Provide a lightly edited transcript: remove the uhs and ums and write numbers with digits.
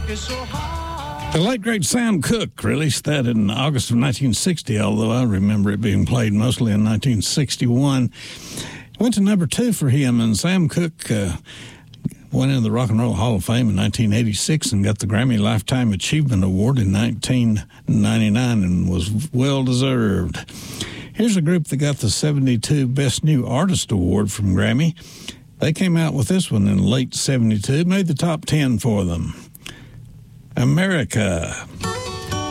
The late, great Sam Cooke released that in August of 1960, although I remember it being played mostly in 1961. Went to number 2 for him, and Sam Cooke went into the Rock and Roll Hall of Fame in 1986 and got the Grammy Lifetime Achievement Award in 1999 and was well-deserved. Here's a group that got the 72 Best New Artist Award from Grammy. They came out with this one in late 72, made the top 10 for them. America.